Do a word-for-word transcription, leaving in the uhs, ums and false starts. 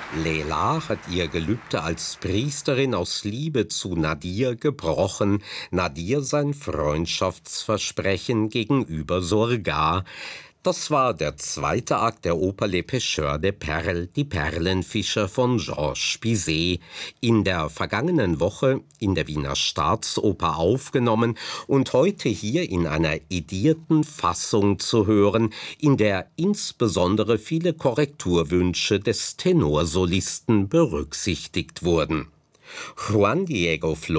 Leila hat ihr Gelübde als Priesterin aus Liebe zu Nadir gebrochen, Nadir sein Freundschaftsversprechen gegenüber Surgar. Das war der zweite Akt der Oper Les Pêcheurs de Perles, die Perlenfischer von Georges Bizet, in der vergangenen Woche in der Wiener Staatsoper aufgenommen und heute hier in einer edierten Fassung zu hören, in der insbesondere viele Korrekturwünsche des Tenorsolisten berücksichtigt wurden. Juan Diego